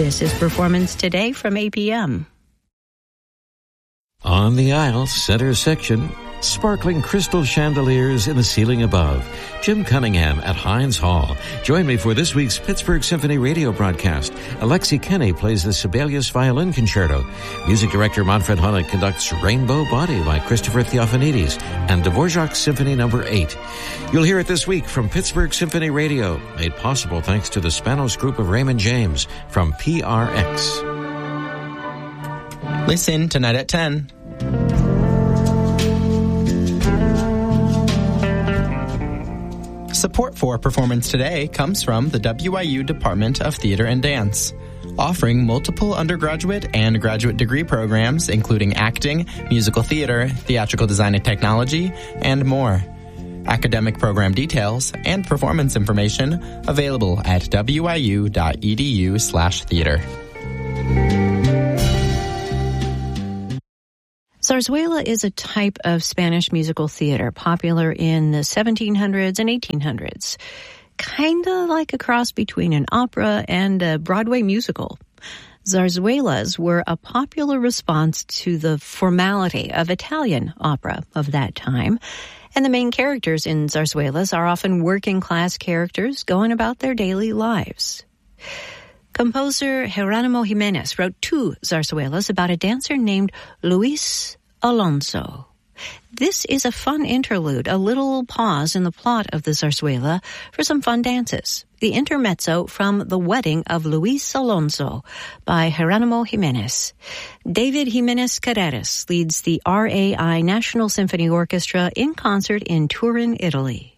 This is Performance Today from APM. On the aisle, center section, sparkling crystal chandeliers in the ceiling above. Jim Cunningham at Heinz Hall. Join me for this week's Pittsburgh Symphony radio broadcast. Alexi Kenny plays the Sibelius Violin Concerto. Music director Manfred Honig conducts Rainbow Body by Christopher Theophanides and Dvorak's Symphony No. 8. You'll hear it this week from Pittsburgh Symphony Radio, made possible thanks to the Spanos Group of Raymond James from PRX. Listen tonight at 10. Support for Performance Today comes from the WIU Department of Theater and Dance, offering multiple undergraduate and graduate degree programs including acting, musical theater, theatrical design and technology, and more. Academic program details and performance information available at wiu.edu/theater. Zarzuela is a type of Spanish musical theater popular in the 1700s and 1800s. Kind of like a cross between an opera and a Broadway musical. Zarzuelas were a popular response to the formality of Italian opera of that time. And the main characters in zarzuelas are often working-class characters going about their daily lives. Composer Jerónimo Jiménez wrote 2 zarzuelas about a dancer named Luis Alonso. This is a fun interlude, a little pause in the plot of the zarzuela for some fun dances. The intermezzo from The Wedding of Luis Alonso by Jerónimo Jiménez. David Jiménez Carreras leads the RAI National Symphony Orchestra in concert in Turin, Italy.